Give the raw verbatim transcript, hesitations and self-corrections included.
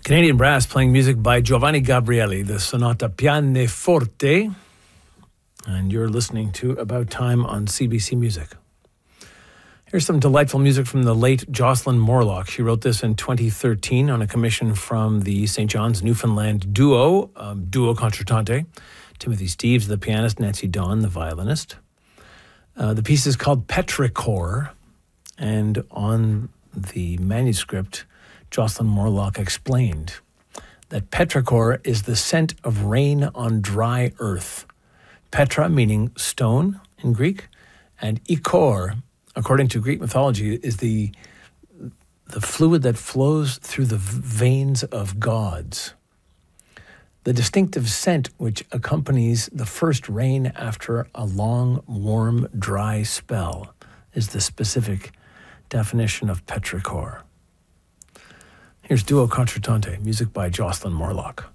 Canadian Brass playing music by Giovanni Gabrieli, the Sonata Pianoforte. And you're listening to About Time on C B C Music. Here's some delightful music from the late Jocelyn Morlock. She wrote this in twenty thirteen on a commission from the Saint John's, Newfoundland duo, um, Duo Concertante. Timothy Steeves, the pianist, Nancy Dawn, the violinist. Uh, the piece is called Petrichor, and on the manuscript, Jocelyn Morlock explained that petrichor is the scent of rain on dry earth. Petra meaning stone in Greek, and ichor, according to Greek mythology, is the the fluid that flows through the veins of gods. The distinctive scent which accompanies the first rain after a long, warm, dry spell is the specific definition of petrichor. Here's Duo Concertante, music by Jocelyn Morlock.